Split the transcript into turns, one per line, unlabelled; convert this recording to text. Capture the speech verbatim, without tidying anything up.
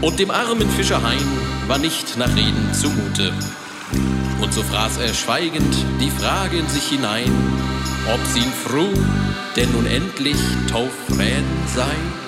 Und dem armen Fischer Hein war nicht nach Reden zumute. Und so fraß er schweigend die Frage in sich hinein, ob sie ihn froh denn nun endlich taufrän sei.